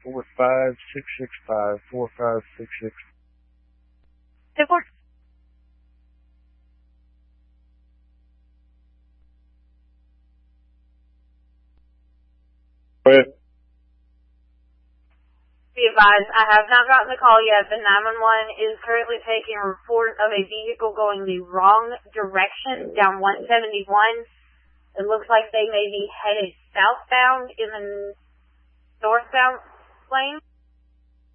4565, 4566. 10-4. Go ahead. Be advised, I have not gotten the call yet, but 911 is currently taking a report of a vehicle going the wrong direction down 171. It looks like they may be headed southbound in the northbound lane.